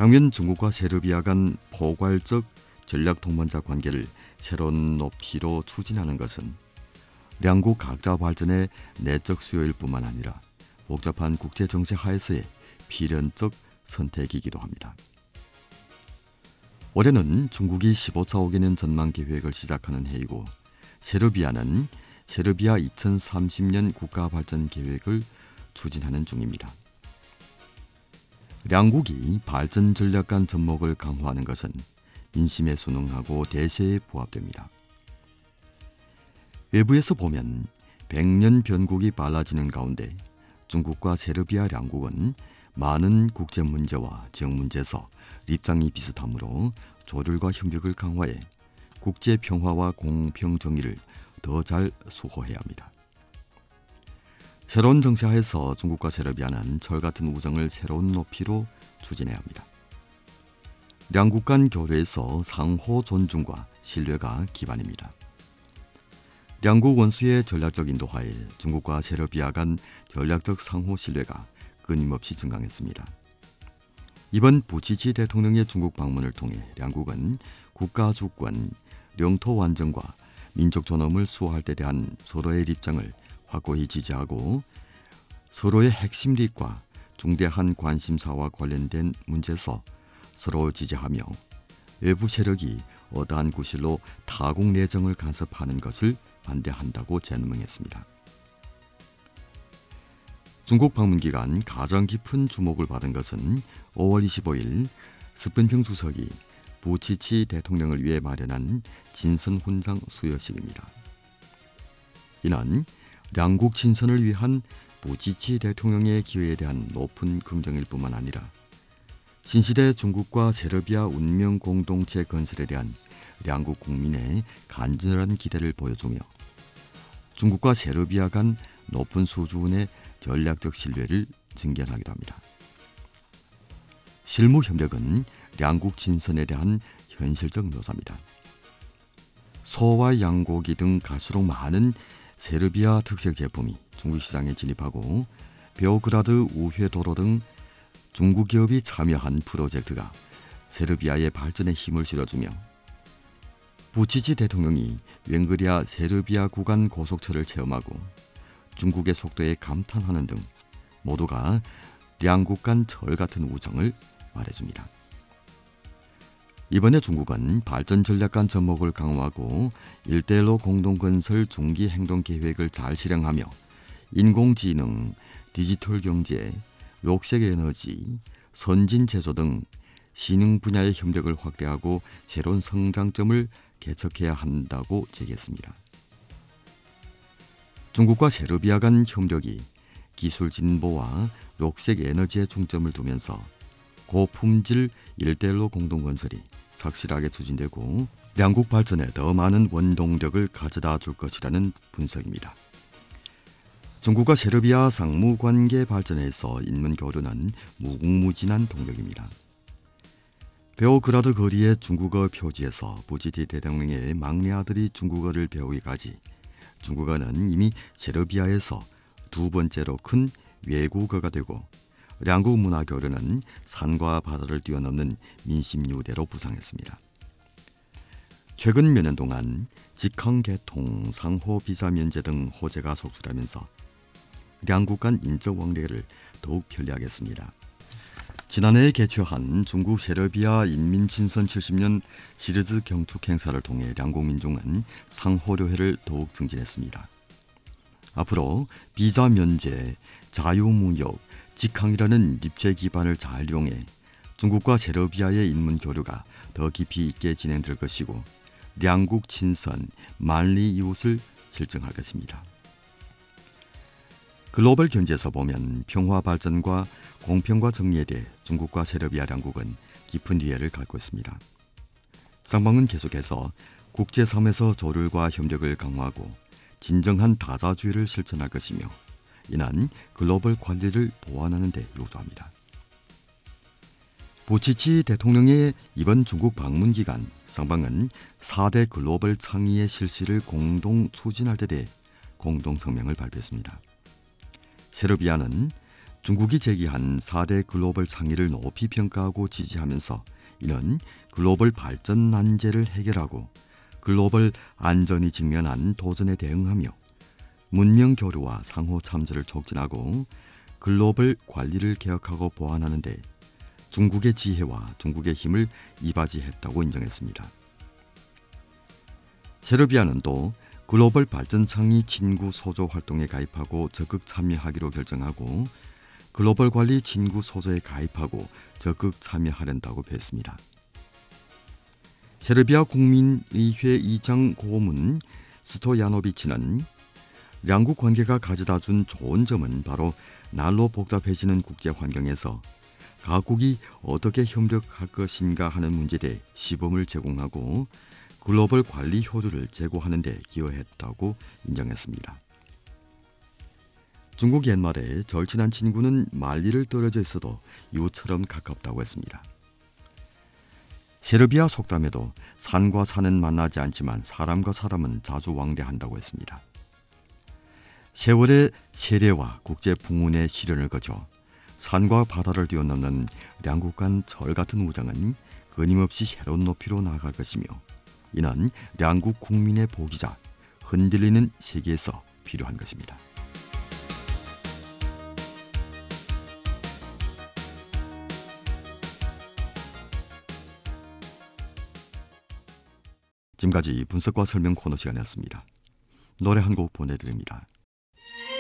당면 중국과 세르비아 간 포괄적 전략 동반자 관계를 새로운 높이로 추진하는 것은 양국 각자 발전의 내적 수요일 뿐만 아니라 복잡한 국제 정세 하에서의 필연적 선택이기도 합니다. 올해는 중국이 15차 5개년 전망 계획을 시작하는 해이고, 세르비아는 세르비아 2030년 국가 발전 계획을 추진하는 중입니다. 양국이 발전 전략 간 접목을 강화하는 것은 민심에 순응하고 대세에 부합됩니다. 외부에서 보면 100년 변곡이 빨라지는 가운데 중국과 세르비아 양국은 많은 국제 문제와 지역 문제에서 입장이 비슷하므로 조율과 협력을 강화해 국제 평화와 공평 정의를 더 잘 수호해야 합니다. 새로운 정세하에서 중국과 세르비아는 철같은 우정을 새로운 높이로 추진해야 합니다. 양국 간 교류에서 상호 존중과 신뢰가 기반입니다. 양국 원수의 전략적 인도하에 중국과 세르비아 간 전략적 상호 신뢰가 끊임없이 증강했습니다. 이번 부치치 대통령의 중국 방문을 통해 양국은 국가 주권, 영토 완전과 민족 존엄을 수호할 데 대한 서로의 입장을 확고히 지지하고 서로의 핵심利益과 중대한 관심사와 관련된 문제에서 서로 지지하며 외부 세력이 어떠한 구실로 타국 내정을 간섭하는 것을 반대한다고 전명했습니다. 중국 방문 기간 가장 깊은 주목을 받은 것은 5월 25일 스푼평 주석이 부치치 대통령을 위해 마련한 진선 훈장 수여식입니다. 이는 양국 진선을 위한 부치치 대통령의 기여에 대한 높은 긍정일 뿐만 아니라 신시대 중국과 세르비아 운명 공동체 건설에 대한 양국 국민의 간절한 기대를 보여주며 중국과 세르비아 간 높은 수준의 전략적 신뢰를 증명하기도 합니다. 실무 협력은 양국 진선에 대한 현실적 묘사입니다. 소와 양고기 등 갈수록 많은 세르비아 특색 제품이 중국 시장에 진입하고 베오그라드 우회도로 등 중국 기업이 참여한 프로젝트가 세르비아의 발전에 힘을 실어주며 부치치 대통령이 웬그리아 세르비아 구간 고속철을 체험하고 중국의 속도에 감탄하는 등 모두가 양국 간 철같은 우정을 말해줍니다. 이번에 중국은 발전 전략 간 접목을 강화하고 일대일로 공동건설 중기 행동 계획을 잘 실행하며 인공지능, 디지털 경제, 녹색 에너지, 선진 제조 등 신흥 분야의 협력을 확대하고 새로운 성장점을 개척해야 한다고 제기했습니다. 중국과 세르비아 간 협력이 기술 진보와 녹색 에너지에 중점을 두면서 고품질 일대일로 공동건설이 착실하게 추진되고 양국 발전에 더 많은 원동력을 가져다 줄 것이라는 분석입니다. 중국과 세르비아 상무관계 발전에서 인문 교류는 무궁무진한 동력입니다. 베오그라드 거리의 중국어 표지에서 부치치 대통령의 막내 아들이 중국어를 배우기까지 중국어는 이미 세르비아에서 두 번째로 큰 외국어가 되고 양국 문화 교류는 산과 바다를 뛰어넘는 민심 유대로 부상했습니다. 최근 몇 년 동안 직항 개통, 상호 비자 면제 등 호재가 속출하면서 양국 간 인적 관계를 더욱 편리하겠습니다. 지난해에 개최한 중국 세르비아 인민친선 70년 시리즈 경축 행사를 통해 양국 민중은 상호료회를 더욱 증진했습니다. 앞으로 비자 면제, 자유무역, 직항이라는 입체 기반을 잘 이용해 중국과 세르비아의 인문 교류가 더 깊이 있게 진행될 것이고 양국 친선, 만리 이웃을 실증할 것입니다. 글로벌 경제에서 보면 평화 발전과 공평과 정의에 대해 중국과 세르비아 양국은 깊은 이해를 갖고 있습니다. 쌍방은 계속해서 국제3에서 조율과 협력을 강화하고 진정한 다자주의를 실천할 것이며 이는 글로벌 관리를 보완하는 데 유조합니다. 부치치 대통령의 이번 중국 방문 기간 쌍방은 4대 글로벌倡의의 실시를 공동 추진할 데 대해 공동 성명을 발표했습니다. 세르비아는 중국이 제기한 4대 글로벌倡의를 높이 평가하고 지지하면서 이는 글로벌 발전 난제를 해결하고 글로벌 안전이 직면한 도전에 대응하며 문명 교류와 상호 참조를 촉진하고 글로벌 관리를 개혁하고 보완하는 데 중국의 지혜와 중국의 힘을 이바지했다고 인정했습니다. 세르비아는 또 글로벌 발전倡의 친구 소조 활동에 가입하고 적극 참여하기로 결정하고 글로벌 관리 친구 소조에 가입하고 적극 참여하려고 했습니다. 세르비아 국민의회 의장 고문 스토야노비치는 양국 관계가 가져다준 좋은 점은 바로 날로 복잡해지는 국제 환경에서 각국이 어떻게 협력할 것인가 하는 문제에 대해 시범을 제공하고 글로벌 관리 효율을 제고하는 데 기여했다고 인정했습니다. 중국 옛말에 절친한 친구는 만리를 떨어져 있어도 이웃처럼 가깝다고 했습니다. 세르비아 속담에도 산과 산은 만나지 않지만 사람과 사람은 자주 왕래한다고 했습니다. 세월의 세례와 국제 풍운의 시련을 거쳐 산과 바다를 뛰어넘는 양국 간 절 같은 우정은 끊임없이 새로운 높이로 나아갈 것이며 이는 양국 국민의 복이자 흔들리는 세계에서 필요한 것입니다. 지금까지 분석과 설명 코너 시간이었습니다. 노래 한 곡 보내드립니다.